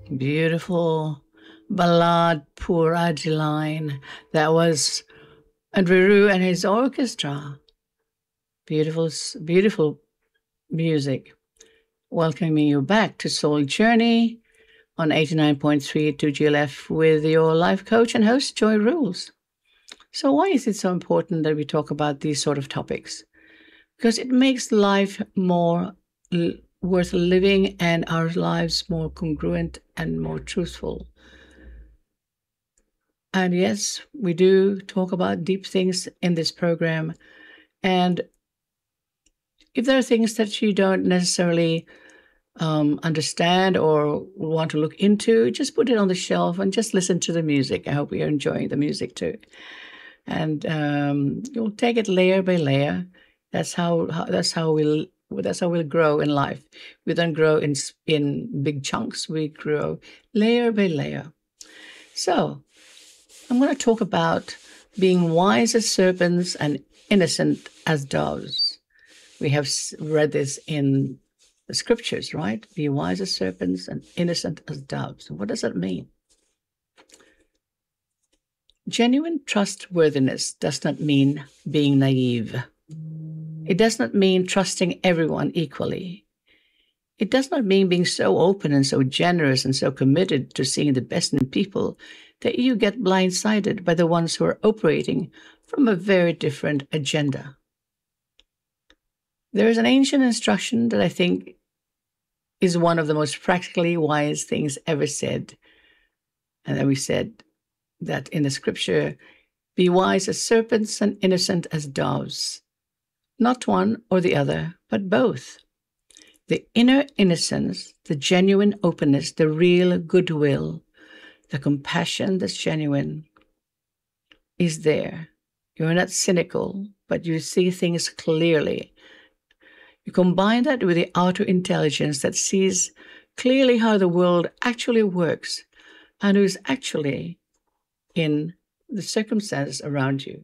Beautiful ballad, Poor Adeline. That was Andrew and his orchestra. Beautiful, beautiful music. Welcoming you back to Soul Journey on 89.3 to GLF with your life coach and host, Joy Rules. So, why is it so important that we talk about these sort of topics? Because it makes life more worth living and our lives more congruent and more truthful. And yes, we do talk about deep things in this program. And if there are things that you don't necessarily understand or want to look into, just put it on the shelf and just listen to the music. I hope you're enjoying the music too. And you'll take it layer by layer. That's how we'll grow in life. We don't grow in big chunks. We grow layer by layer. So I'm going to talk about being wise as serpents and innocent as doves. We have read this in the scriptures, right? Be wise as serpents and innocent as doves. What does that mean? Genuine trustworthiness does not mean being naive. It does not mean trusting everyone equally. It does not mean being so open and so generous and so committed to seeing the best in people that you get blindsided by the ones who are operating from a very different agenda. There is an ancient instruction that I think is one of the most practically wise things ever said. And then we said that in the scripture, be wise as serpents and innocent as doves. Not one or the other, but both. The inner innocence, the genuine openness, the real goodwill, the compassion that's genuine is there. You're not cynical, but you see things clearly. You combine that with the outer intelligence that sees clearly how the world actually works and who's actually in the circumstances around you.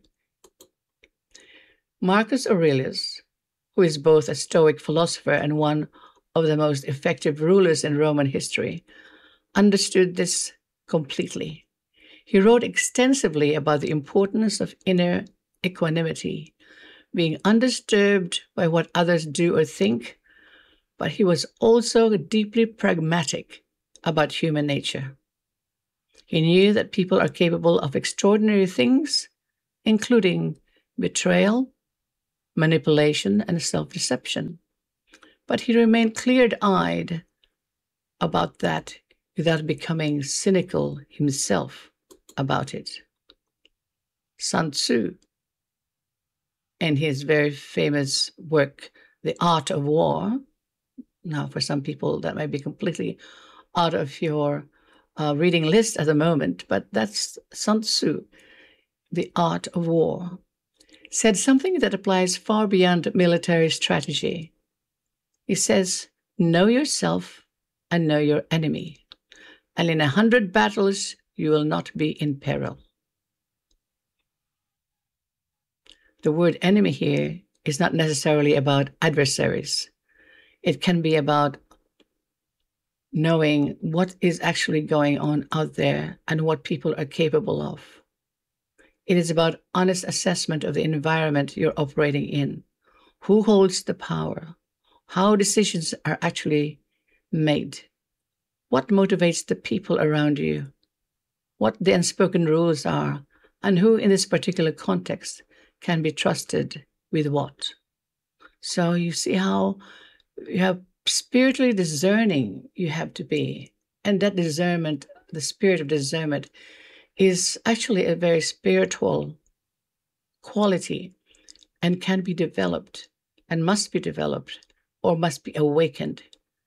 Marcus Aurelius, who is both a Stoic philosopher and one of the most effective rulers in Roman history, understood this completely. He wrote extensively about the importance of inner equanimity, being undisturbed by what others do or think, but he was also deeply pragmatic about human nature. He knew that people are capable of extraordinary things, including betrayal, manipulation, and self-deception. But he remained clear-eyed about that without becoming cynical himself about it. Sun Tzu, in his very famous work, The Art of War, now for some people that might be completely out of your reading list at the moment, but that's Sun Tzu, The Art of War, said something that applies far beyond military strategy. He says, know yourself and know your enemy, and in 100 battles you will not be in peril. The word enemy here is not necessarily about adversaries. It can be about knowing what is actually going on out there and what people are capable of. It is about honest assessment of the environment you're operating in. Who holds the power? How decisions are actually made? What motivates the people around you? What the unspoken rules are? And who in this particular context can be trusted with what? So you see how you have spiritually discerning you have to be. And that discernment, the spirit of discernment, is actually a very spiritual quality and can be developed and must be developed or must be awakened.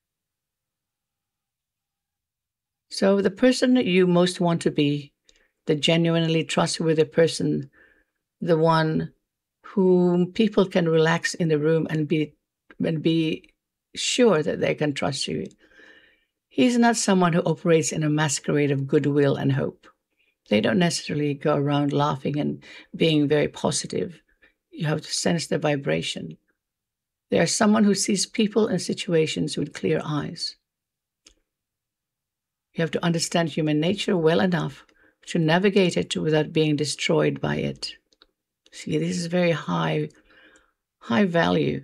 So the person that you most want to be, the genuinely trustworthy person, the one whom people can relax in the room and be sure that they can trust you. He's not someone who operates in a masquerade of goodwill and hope. They don't necessarily go around laughing and being very positive. You have to sense the vibration. They are someone who sees people and situations with clear eyes. You have to understand human nature well enough to navigate it without being destroyed by it. See, this is very high value,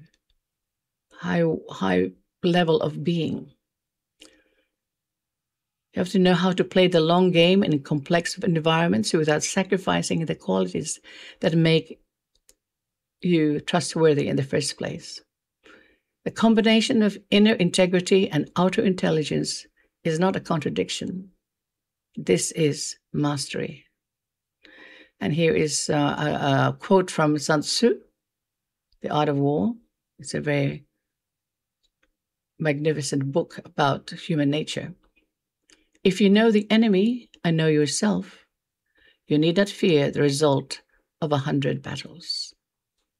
high level of being. You have to know how to play the long game in complex environments without sacrificing the qualities that make you trustworthy in the first place. The combination of inner integrity and outer intelligence is not a contradiction. This is mastery. And here is a quote from Sun Tzu, The Art of War. It's a very magnificent book about human nature. If you know the enemy and know yourself, you need not fear the result of 100 battles.